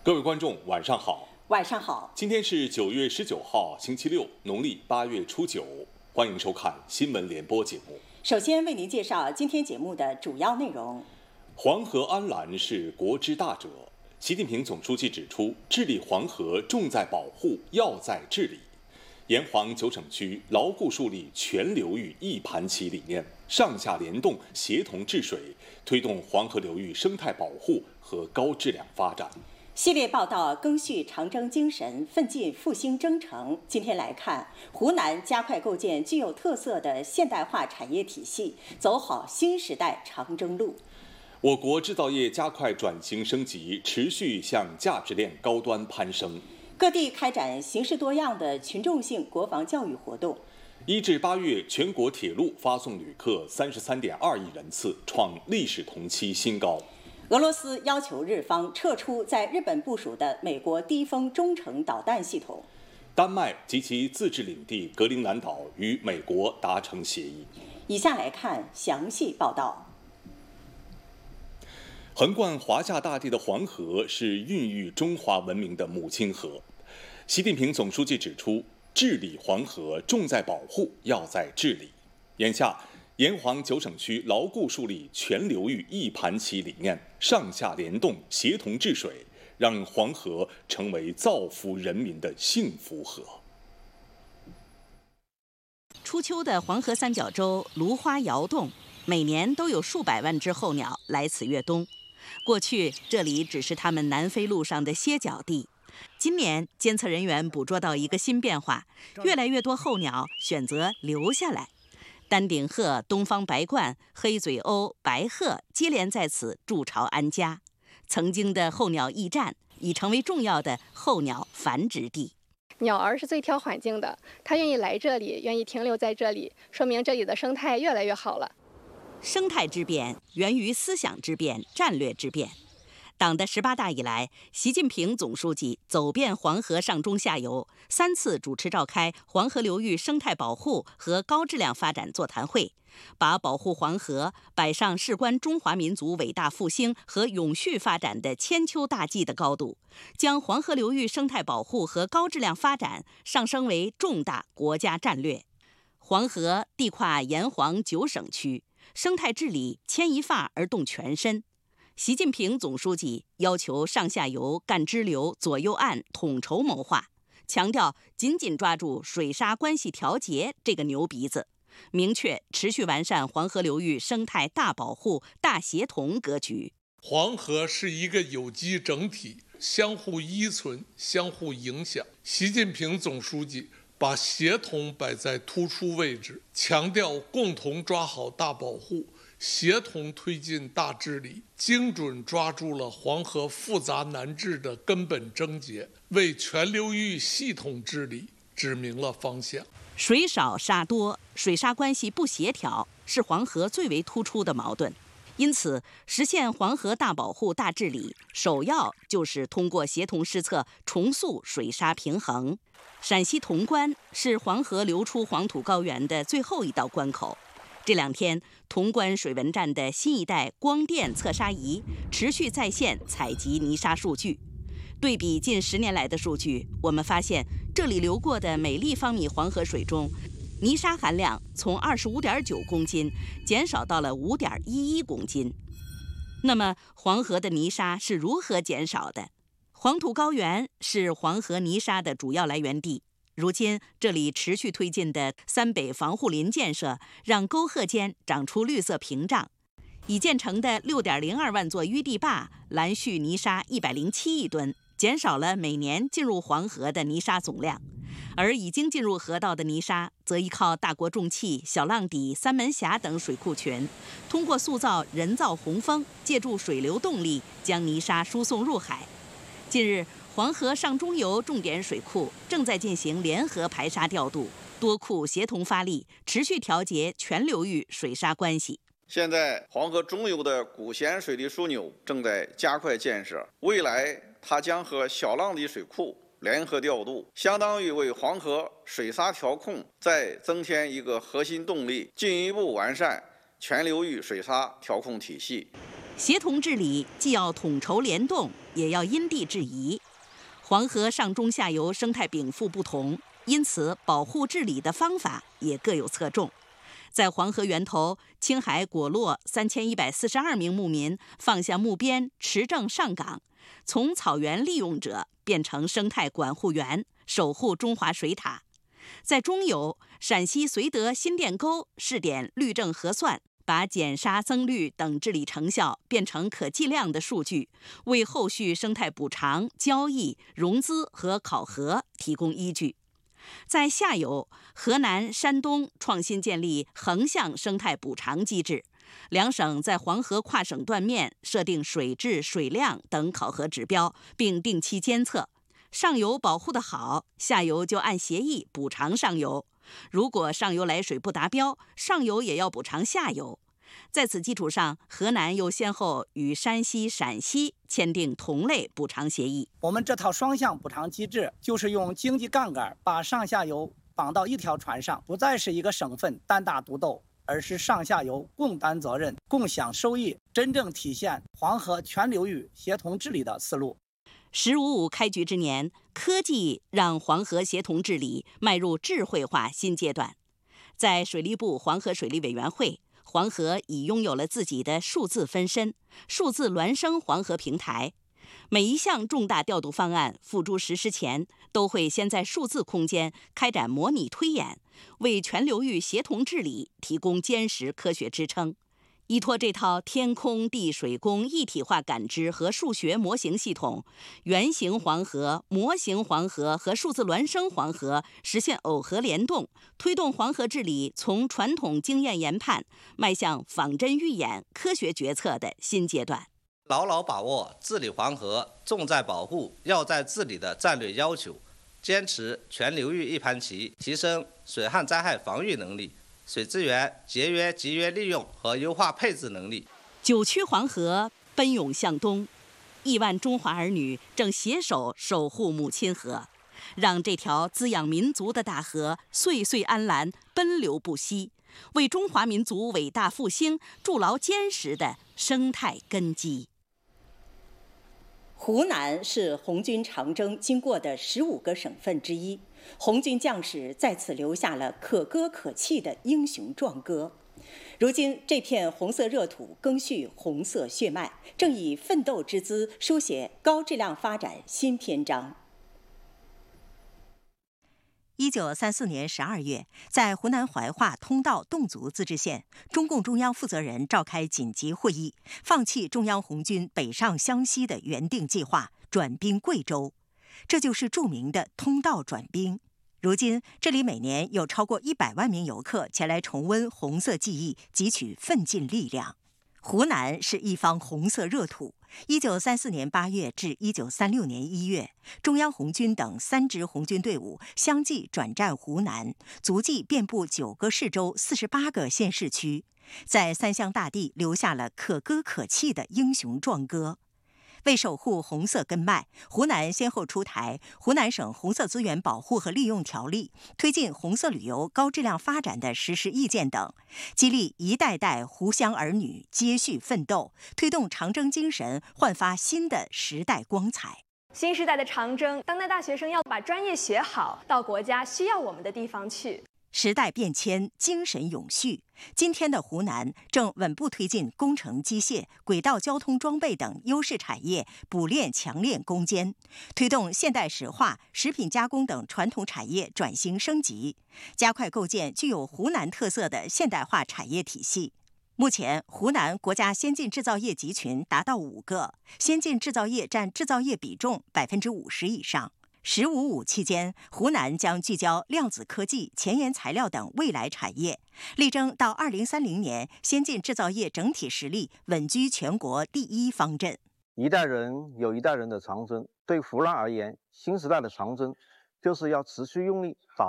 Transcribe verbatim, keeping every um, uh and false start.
各位观众，晚上好。 晚上好。 今天是九月十九号，星期六，农历八月初九。欢迎收看新闻联播节目。 首先为您介绍今天节目的主要内容。 黄河安澜是国之大者。习近平总书记指出，治理黄河重在保护，要在治理。沿黄九省区牢固树立全流域一盘棋理念，上下联动，协同治水，推动黄河流域生态保护和高质量发展。 系列报道赓续长征精神，奋进复兴征程。今天来看，湖南加快构建具有特色的现代化产业体系，走好新时代长征路。 我国制造业加快转型升级，持续向价值链高端攀升。 各地开展形式多样的群众性国防教育活动。 一至八月，全国铁路发送旅客三十三点二亿人次，创历史同期新高。 俄罗斯要求日方撤出在日本部署的美国低风中程导弹系统。 丹麦及其自治领地格陵兰岛与美国达成协议。 以下来看详细报道。 横贯华夏大地的黄河是孕育中华文明的母亲河。习近平总书记指出，治理黄河重在保护，要在治理。眼下，沿黄九省区牢固树立全流域一盘棋理念，上下联动，协同治水，让黄河成为造福人民的幸福河。 初秋的黄河三角洲芦花摇动，每年都有数百万只候鸟来此越冬。过去这里只是它们南飞路上的歇脚地，今年监测人员捕捉到一个新变化，越来越多候鸟选择留下来。丹顶鹤、东方白鹳、黑嘴鸥、白鹤接连在此筑巢安家。曾经的候鸟驿站已成为重要的候鸟繁殖地。 鸟儿是最挑环境的，它愿意来这里，愿意停留在这里，说明这里的生态越来越好了。 生态之变源于思想之变、战略之变。党的十八大以来，习近平总书记走遍黄河上中下游，三次主持召开黄河流域生态保护和高质量发展座谈会，把保护黄河摆上事关中华民族伟大复兴和永续发展的千秋大计的高度，将黄河流域生态保护和高质量发展上升为重大国家战略。黄河地跨沿黄九省区，生态治理牵一发而动全身。习近平总书记要求上下游干支流、左右岸统筹谋划，强调紧紧抓住水沙关系调节这个牛鼻子，明确持续完善黄河流域生态大保护、大协同格局。 黄河是一个有机整体，相互依存、相互影响。习近平总书记把协同摆在突出位置，强调共同抓好大保护，协同推进大治理，精准抓住了黄河复杂难治的根本症结，为全流域系统治理指明了方向。 水少沙多，水沙关系不协调是黄河最为突出的矛盾。因此，实现黄河大保护、大治理，首要就是通过协同施策重塑水沙平衡。陕西潼关是黄河流出黄土高原的最后一道关口。这两天，潼关水文站的新一代光电测沙仪持续在线采集泥沙数据。对比近十年来的数据，我们发现这里流过的每立方米黄河水中，泥沙含量从二十五点九公斤减少到了五点一一公斤。那么，黄河的泥沙是如何减少的？黄土高原是黄河泥沙的主要来源地。如今，这里持续推进的三北防护林建设，让沟壑间长出绿色屏障。已建成的六点零二万座淤地坝拦蓄泥沙一百零七亿吨，减少了每年进入黄河的泥沙总量。而已经进入河道的泥沙，则依靠大国重器、小浪底、三门峡等水库群，通过塑造人造洪峰，借助水流动力将泥沙输送入海。近日，黄河上中游重点水库正在进行联合排沙调度，多库协同发力，持续调节全流域水沙关系。 现在，黄河中游的古咸水利枢纽正在加快建设，未来它将和小浪底水库联合调度，相当于为黄河水沙调控再增添一个核心动力，进一步完善全流域水沙调控体系。 协同治理既要统筹联动，也要因地制宜。黄河上中下游生态禀赋不同，因此保护治理的方法也各有侧重。在黄河源头，青海果洛三千一百四十二名牧民放下木鞭，持证上岗，从草原利用者变成生态管护员，守护中华水塔。在中游，陕西绥德新店沟试点律政核算，把减沙增绿等治理成效变成可计量的数据，为后续生态补偿、交易、融资和考核提供依据。在下游，河南、山东创新建立横向生态补偿机制，两省在黄河跨省断面设定水质、水量等考核指标，并定期监测。上游保护得好，下游就按协议补偿上游；如果上游来水不达标，上游也要补偿下游。在此基础上，河南又先后与山西、陕西签订同类补偿协议。 我们这套双向补偿机制，就是用经济杠杆把上下游绑到一条船上，不再是一个省份单打独斗，而是上下游共担责任、共享收益，真正体现黄河全流域协同治理的思路。 十五五开局之年，科技让黄河协同治理迈入智慧化新阶段。在水利部黄河水利委员会，黄河已拥有了自己的数字分身、数字孪生黄河平台。每一项重大调度方案付诸实施前，都会先在数字空间开展模拟推演，为全流域协同治理提供坚实科学支撑。依托这套天空地水工一体化感知和数学模型系统，原型黄河、模型黄河和数字孪生黄河实现耦合联动，推动黄河治理从传统经验研判迈向仿真预演、科学决策的新阶段。 牢牢把握治理黄河重在保护、要在治理的战略要求，坚持全流域一盘棋，提升水旱灾害防御能力、水资源节约、集约利用和优化配置能力。 九曲黄河奔涌向东，亿万中华儿女正携手守护母亲河，让这条滋养民族的大河岁岁安澜，奔流不息，为中华民族伟大复兴筑牢坚实的生态根基。 湖南是红军长征经过的十五个省份之一，红军将士在此留下了可歌可泣的英雄壮歌。如今，这片红色热土赓续红色血脉，正以奋斗之姿书写高质量发展新篇章。 一九三四年十二月，在湖南怀化通道侗族自治县，中共中央负责人召开紧急会议，放弃中央红军北上湘西的原定计划，转兵贵州。这就是著名的通道转兵。如今，这里每年有超过一百万名游客前来重温红色记忆，汲取奋进力量。湖南是一方红色热土。一九三四年八月至一九三六年一月，中央红军等三支红军队伍相继转战湖南，足迹遍布九个市州、四十八个县市区，在三湘大地留下了可歌可泣的英雄壮歌。为守护红色根脉，湖南先后出台《湖南省红色资源保护和利用条例》，推进红色旅游高质量发展的实施意见等，激励一代代湖湘儿女接续奋斗，推动长征精神焕发新的时代光彩。 新时代的长征，当代大学生要把专业学好，到国家需要我们的地方去。 时代变迁，精神永续。今天的湖南正稳步推进工程机械、轨道交通装备等优势产业补炼强炼攻坚，推动现代石化、食品加工等传统产业转型升级，加快构建具有湖南特色的现代化产业体系。目前，湖南国家先进制造业集群达到五个，先进制造业占制造业比重百分之五十以上。十五五期间，湖南将聚焦量子科技、前沿材料等未来产业，力争到二零三零年先进制造业整体实力稳居全国第一方阵。 一代人有一代人的长征，对湖南而言，新时代的长征就是要持续用力把